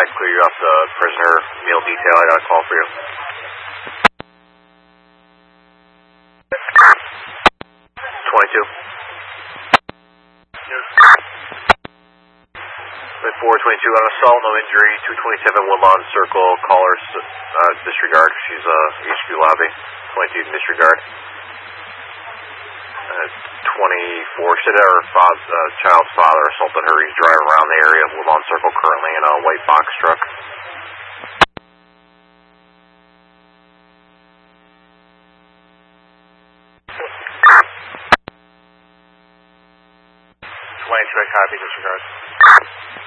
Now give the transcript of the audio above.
I clear you off the prisoner meal detail. I got a call for you. 22. 422 on assault, no injury. 227 Woodlawn Circle. Caller disregard. She's HQ lobby. 22 disregard. 24 said her child's father assaulted her. He's driving around the area of Woodlawn Circle currently in a white box truck. 22, I copy, disregard.